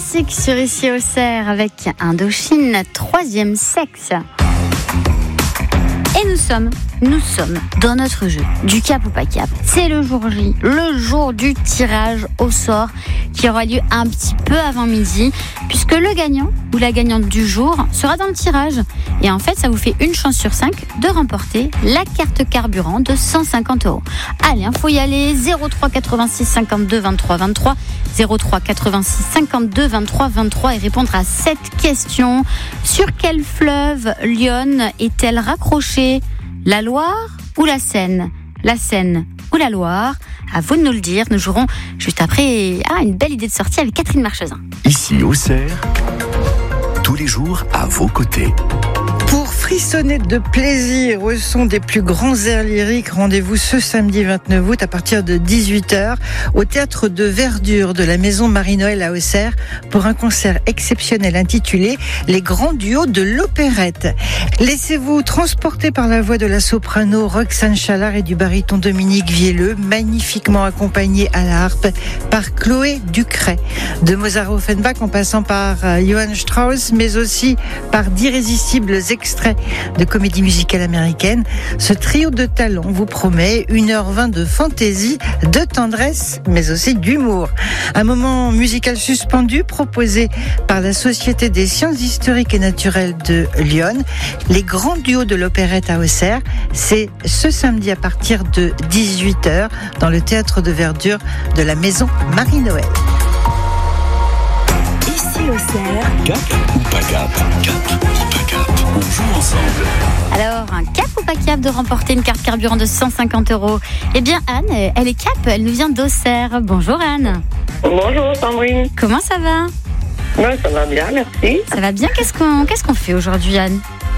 classique sur Ici Auxerre avec Indochine, troisième sexe. Et nous sommes dans notre jeu du cap ou pas cap. C'est le jour J, le jour du tirage au sort qui aura lieu un petit peu avant midi, puisque le gagnant ou la gagnante du jour sera dans le tirage. Et en fait, ça vous fait une chance sur 5 de remporter la carte carburant de 150 €. Allez, faut y aller. 03 86 52 23 23, 03 86 52 23 23 et répondre à cette question. Sur quel fleuve Lyon est-elle raccrochée ? La Loire ou la Seine ? La Seine ou la Loire ? À vous de nous le dire. Nous jouerons juste après une belle idée de sortie avec Catherine Marchezin. Ici Auxerre, tous les jours à vos côtés. Pour frissonner de plaisir au son des plus grands airs lyriques, rendez-vous ce samedi 29 août à partir de 18h au Théâtre de Verdure de la Maison Marie-Noël à Auxerre pour un concert exceptionnel intitulé « Les grands duos de l'opérette ». Laissez-vous transporter par la voix de la soprano Roxane Chalard et du baryton Dominique Vielleux, magnifiquement accompagné à la harpe par Chloé Ducret. De Mozart-Offenbach en passant par Johann Strauss, mais aussi par d'irrésistibles extraits de comédie musicale américaine, ce trio de talents vous promet 1h20 de fantaisie, de tendresse, mais aussi d'humour. Un moment musical suspendu proposé par la Société des sciences historiques et naturelles de Lyon. Les grands duos de l'opérette à Auxerre, c'est ce samedi à partir de 18h dans le Théâtre de Verdure de la Maison Marie-Noël. Ici Auxerre, cap ou pas cap ? Cap ou pas cap ? On joue ensemble. Alors, un cap ou pas cap de remporter une carte carburant de 150 €? Eh bien, Anne, elle est cap, elle nous vient d'Auxerre. Bonjour Anne. Bonjour Sandrine. Comment ça va ? Ça va bien, merci. Ça va bien, qu'est-ce qu'on fait aujourd'hui, Anne ?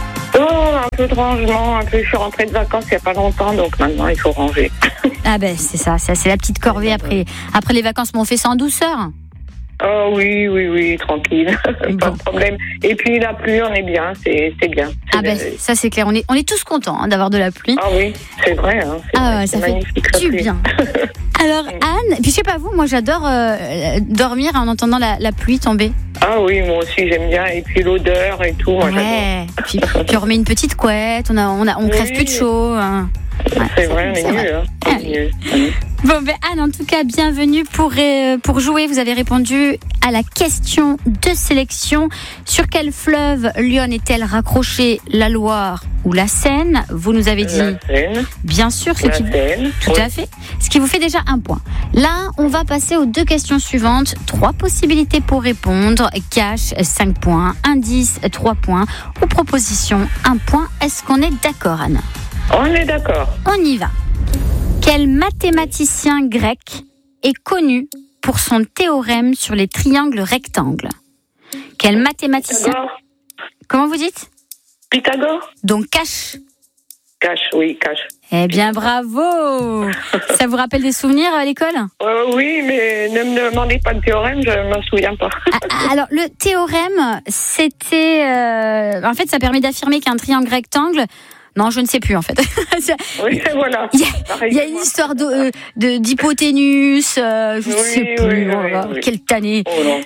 Un peu de rangement, je suis rentrée de vacances il n'y a pas longtemps, donc maintenant il faut ranger. Ah ben c'est ça, c'est la petite corvée après les vacances, mais on fait ça en douceur. Oh oui, tranquille, pas de problème. Et puis la pluie, on est bien, c'est bien. Ça c'est clair, on est tous contents d'avoir de la pluie. Ah oui, c'est vrai, ça c'est fait magnifique, du bien. Alors Anne, puis je sais pas vous, moi j'adore dormir en entendant la pluie tomber. Ah oui, moi aussi j'aime bien, et puis l'odeur et tout, moi j'adore. Puis on remet une petite couette, on crève plus de chaud. Hein. C'est vrai, on est mieux. Bon, Anne, en tout cas, bienvenue pour jouer. Vous avez répondu à la question de sélection. Sur quel fleuve Lyon est-elle raccrochée, la Loire ou la Seine ? Vous nous avez dit. La Seine. Bien sûr, Seine. Tout à fait. Ce qui vous fait déjà un point. Là, on va passer aux 2 questions suivantes. 3 possibilités pour répondre. Cash, 5 points. Indice, 3 points. Ou proposition, 1 point. Est-ce qu'on est d'accord, Anne ? On est d'accord. On y va. Quel mathématicien grec est connu pour son théorème sur les triangles rectangles ? Quel mathématicien... Pythagore. Comment vous dites ? Pythagore. Donc Cash. Cash. Eh bien, bravo. Ça vous rappelle des souvenirs à l'école ? Oui, mais ne me demandez pas de théorème, je ne me souviens pas. Alors, le théorème, c'était... En fait, ça permet d'affirmer qu'un triangle rectangle... Non, je ne sais plus en fait. Oui, voilà. Il y a une histoire d'hypoténuse, je ne sais plus. Oui. Quelle tannée.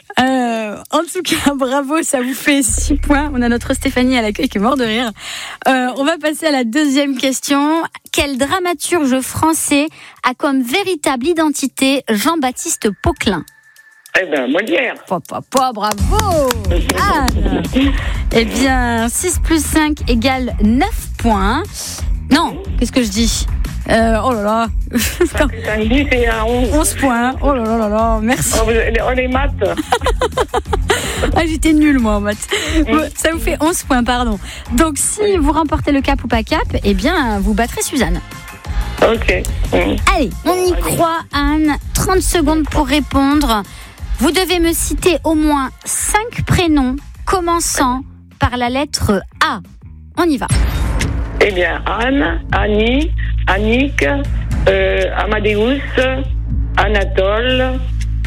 En tout cas, bravo, ça vous fait 6 points. On a notre Stéphanie à l'accueil qui est mort de rire. On va passer à la 2e question. Quel dramaturge français a comme véritable identité Jean-Baptiste Poquelin ? Eh bien, Molière. Bravo Anne. Eh bien, 6 plus 5 égale 9 points. Non, qu'est-ce que je dis ? Oh là là. 5 plus 5, 10 et 11 points. Oh là là là, merci. Les maths. J'étais nulle moi en maths. Ça vous fait 11 points, pardon. Donc, si vous remportez le cap ou pas cap, eh bien, vous battrez Suzanne. Ok. Allez, on y croit, Anne. 30 secondes pour répondre. Vous devez me citer au moins 5 prénoms commençant par la lettre A. On y va. Eh bien, Anne, Annie, Annick, Amadeus, Anatole.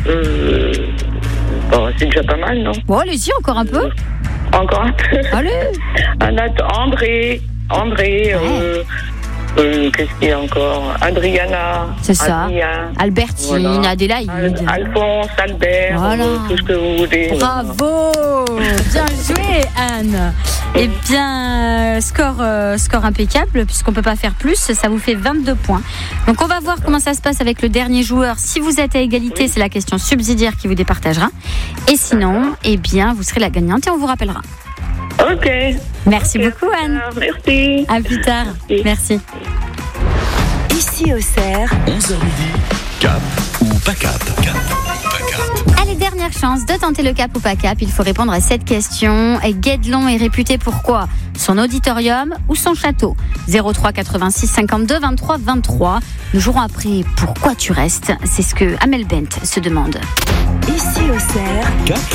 C'est déjà pas mal, non ? Bon, allez-y, encore un peu. Encore un peu. Allez. André. Qu'est-ce qu'il y a encore? Adriana. C'est ça. Adrien, Albertine, voilà. Adélaïde. Alphonse, Albert, Voilà. tout ce que vous voulez. Bravo! Bien joué, Anne. Eh bien, score impeccable, puisqu'on peut pas faire plus, ça vous fait 22 points. Donc on va voir comment ça se passe avec le dernier joueur. Si vous êtes à égalité, c'est la question subsidiaire qui vous départagera. Et sinon, eh bien, vous serez la gagnante et on vous rappellera. Ok. Merci beaucoup, Anne. Merci. À plus tard. Merci. Ici Auxerre, 11h midi, cap ou pas cap? Cap ou pas cap? Allez, dernière chance de tenter le cap ou pas cap. Il faut répondre à cette question. Et Guédelon est réputé pour quoi? Son auditorium ou son château? 03 86 52 23 23. Nous jouerons après pourquoi tu restes. C'est ce que Amel Bent se demande. ici Auxerre. Cap